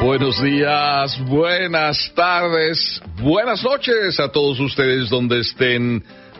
Buenos días, buenas tardes, buenas noches a todos ustedes donde estén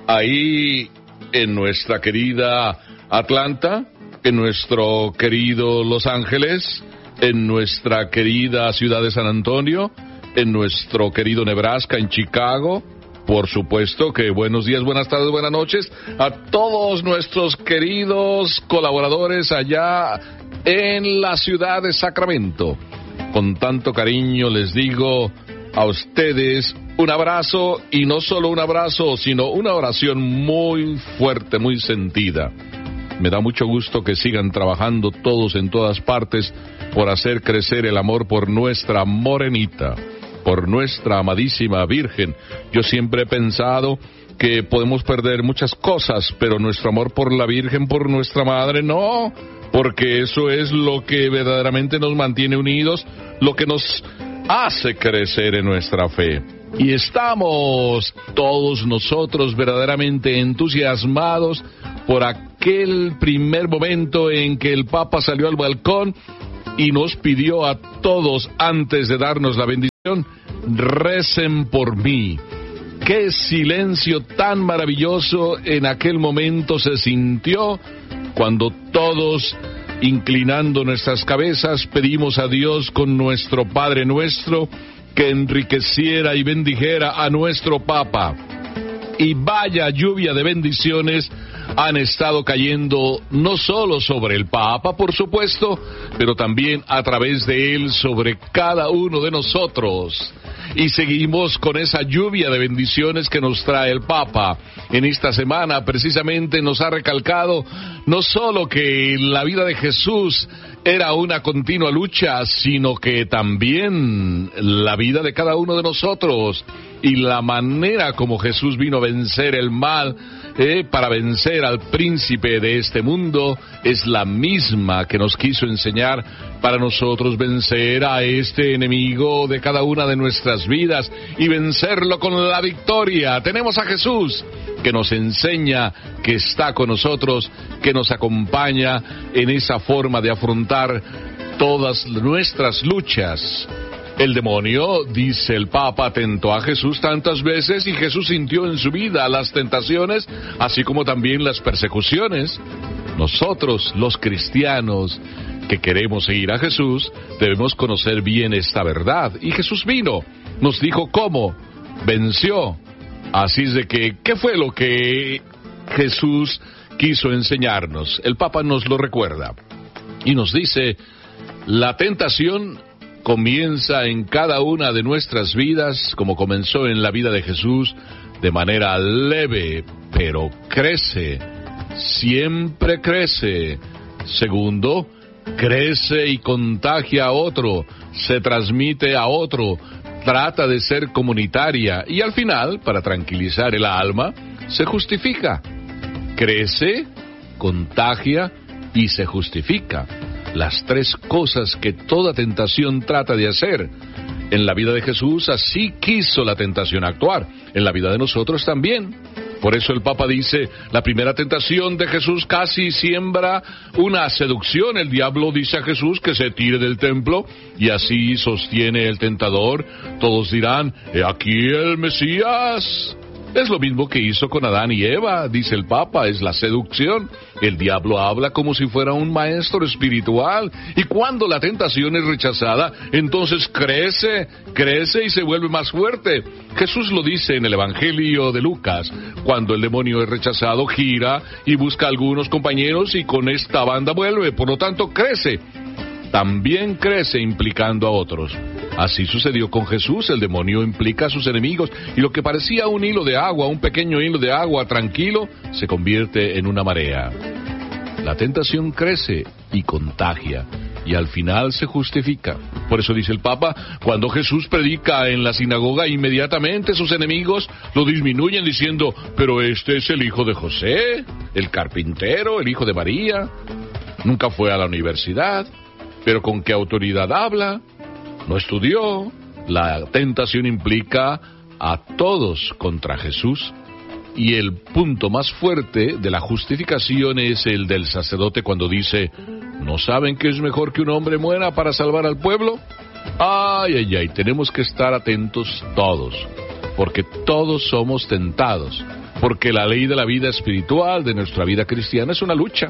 ahí en nuestra querida Atlanta, en nuestro querido Los Ángeles, en nuestra querida ciudad de San Antonio, en nuestro querido Nebraska, en Chicago. Por supuesto que buenos días, buenas tardes, buenas noches a todos nuestros queridos colaboradores allá en la ciudad de Sacramento. Con tanto cariño les digo a ustedes un abrazo, y no solo un abrazo, sino una oración muy fuerte, muy sentida. Me da mucho gusto que sigan trabajando todos en todas partes por hacer crecer el amor por nuestra morenita, por nuestra amadísima Virgen. Yo siempre he pensado que podemos perder muchas cosas, pero nuestro amor por la Virgen, por nuestra Madre, no, porque eso es lo que verdaderamente nos mantiene unidos, lo que nos hace crecer en nuestra fe. Y estamos todos nosotros verdaderamente entusiasmados por aquel primer momento en que el Papa salió al balcón y nos pidió a todos, antes de darnos la bendición, recen por mí. Qué silencio tan maravilloso en aquel momento se sintió cuando todos, inclinando nuestras cabezas, pedimos a Dios con nuestro Padre Nuestro que enriqueciera y bendijera a nuestro Papa. Y vaya lluvia de bendiciones han estado cayendo no solo sobre el Papa, por supuesto, pero también a través de él sobre cada uno de nosotros. Y seguimos con esa lluvia de bendiciones que nos trae el Papa. En esta semana precisamente nos ha recalcado no solo que la vida de Jesús era una continua lucha, sino que también la vida de cada uno de nosotros y la manera como Jesús vino a vencer el mal, para vencer al príncipe de este mundo, es la misma que nos quiso enseñar para nosotros vencer a este enemigo de cada una de nuestras vidas y vencerlo con la victoria. Tenemos a Jesús que nos enseña, que está con nosotros, que nos acompaña en esa forma de afrontar todas nuestras luchas. El demonio, dice el Papa, tentó a Jesús tantas veces y Jesús sintió en su vida las tentaciones, así como también las persecuciones. Nosotros, los cristianos que queremos seguir a Jesús, debemos conocer bien esta verdad. Y Jesús vino, nos dijo cómo, venció. Así es de que, ¿qué fue lo que Jesús quiso enseñarnos? El Papa nos lo recuerda y nos dice, la tentación comienza en cada una de nuestras vidas, como comenzó en la vida de Jesús, de manera leve, pero crece, siempre crece. Segundo, crece y contagia a otro, se transmite a otro, trata de ser comunitaria y al final, para tranquilizar el alma, se justifica. Crece, contagia y se justifica. Las tres cosas que toda tentación trata de hacer. En la vida de Jesús así quiso la tentación actuar. En la vida de nosotros también. Por eso el Papa dice, la primera tentación de Jesús casi siembra una seducción. El diablo dice a Jesús que se tire del templo y así sostiene el tentador. Todos dirán, «He aquí el Mesías». Es lo mismo que hizo con Adán y Eva, dice el Papa, es la seducción. El diablo habla como si fuera un maestro espiritual. Y cuando la tentación es rechazada, entonces crece y se vuelve más fuerte. Jesús lo dice en el Evangelio de Lucas. Cuando el demonio es rechazado, gira y busca a algunos compañeros y con esta banda vuelve. Por lo tanto, crece. También crece implicando a otros. Así sucedió con Jesús, el demonio implica a sus enemigos y lo que parecía un hilo de agua, un pequeño hilo de agua tranquilo, se convierte en una marea. La tentación crece y contagia y al final se justifica. Por eso dice el Papa, cuando Jesús predica en la sinagoga, inmediatamente sus enemigos lo disminuyen diciendo, pero este es el hijo de José, el carpintero, el hijo de María, nunca fue a la universidad, pero ¿con qué autoridad habla? No estudió. La tentación implica a todos contra Jesús. Y el punto más fuerte de la justificación es el del sacerdote cuando dice, ¿no saben que es mejor que un hombre muera para salvar al pueblo? Tenemos que estar atentos todos, porque todos somos tentados, porque la ley de la vida espiritual, de nuestra vida cristiana, es una lucha,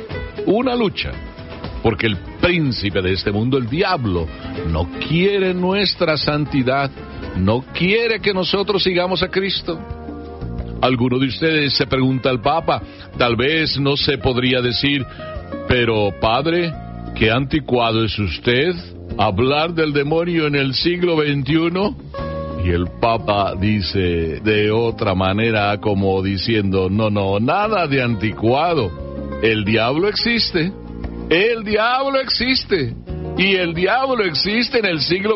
porque el príncipe de este mundo, el diablo, no quiere nuestra santidad, no quiere que nosotros sigamos a Cristo. Alguno de ustedes se pregunta al Papa, tal vez no se podría decir, pero Padre, ¿qué anticuado es usted? ¿Hablar del demonio en el siglo XXI? Y el Papa dice de otra manera, como diciendo, no, nada de anticuado. El diablo existe. Y el diablo existe en el siglo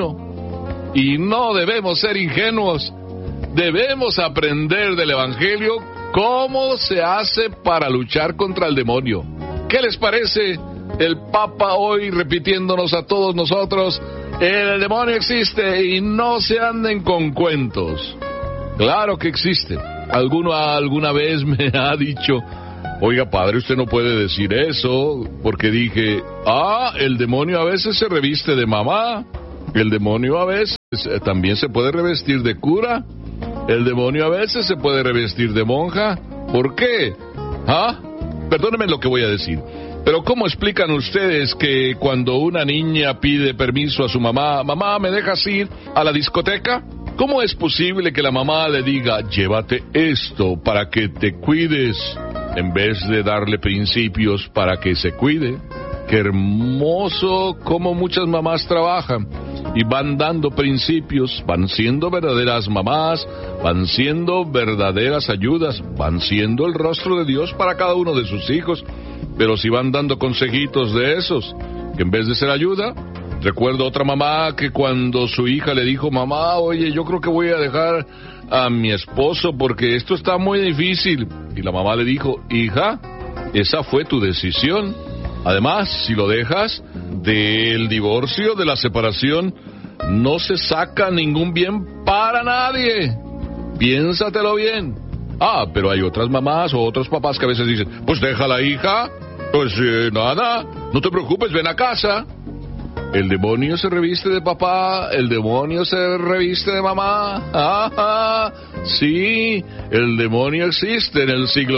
XXI. Y no debemos ser ingenuos. Debemos aprender del Evangelio cómo se hace para luchar contra el demonio. ¿Qué les parece el Papa hoy repitiéndonos a todos nosotros? El demonio existe y no se anden con cuentos. Claro que existe. Alguna vez me ha dicho, oiga padre, usted no puede decir eso, porque dije, el demonio a veces se reviste de mamá, el demonio a veces también se puede revestir de cura, el demonio a veces se puede revestir de monja. ¿Por qué? Perdónenme lo que voy a decir, pero ¿cómo explican ustedes que cuando una niña pide permiso a su mamá, mamá, ¿me dejas ir a la discoteca? ¿Cómo es posible que la mamá le diga, llévate esto para que te cuides, en vez de darle principios para que se cuide? Qué hermoso cómo muchas mamás trabajan y van dando principios, van siendo verdaderas mamás, van siendo verdaderas ayudas, van siendo el rostro de Dios para cada uno de sus hijos. Pero si van dando consejitos de esos, que en vez de ser ayuda, recuerdo otra mamá que cuando su hija le dijo, mamá, oye, yo creo que voy a dejar a mi esposo porque esto está muy difícil. Y la mamá le dijo, hija, esa fue tu decisión. Además, si lo dejas, del divorcio, de la separación, no se saca ningún bien para nadie. Piénsatelo bien. Pero hay otras mamás o otros papás que a veces dicen, pues déjala, hija, pues nada, no te preocupes, ven a casa. El demonio se reviste de papá, el demonio se reviste de mamá. Sí, el demonio existe en el siglo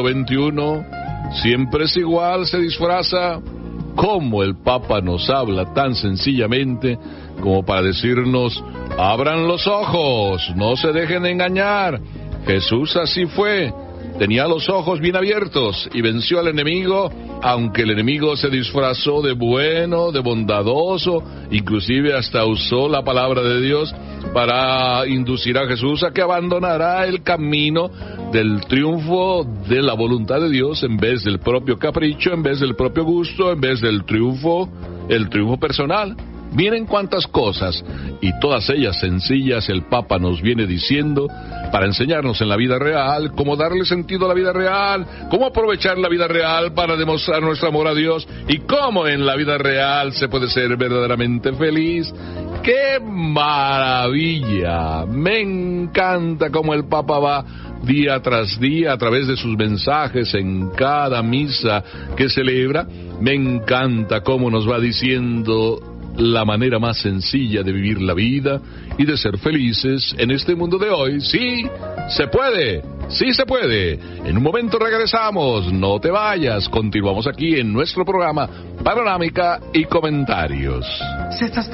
XXI. Siempre es igual, se disfraza. ¿Cómo el Papa nos habla tan sencillamente como para decirnos, abran los ojos, no se dejen engañar? Jesús así fue, tenía los ojos bien abiertos y venció al enemigo, aunque el enemigo se disfrazó de bueno, de bondadoso, inclusive hasta usó la palabra de Dios para inducir a Jesús a que abandonara el camino del triunfo de la voluntad de Dios en vez del propio capricho, en vez del propio gusto, en vez del triunfo, el triunfo personal. Miren cuántas cosas, y todas ellas sencillas, el Papa nos viene diciendo para enseñarnos en la vida real, cómo darle sentido a la vida real, cómo aprovechar la vida real para demostrar nuestro amor a Dios, y cómo en la vida real se puede ser verdaderamente feliz. ¡Qué maravilla! Me encanta cómo el Papa va día tras día a través de sus mensajes en cada misa que celebra. Me encanta cómo nos va diciendo la manera más sencilla de vivir la vida y de ser felices en este mundo de hoy. Sí, se puede, sí se puede. En un momento regresamos, no te vayas, continuamos aquí en nuestro programa Panorámica y Comentarios. Si estás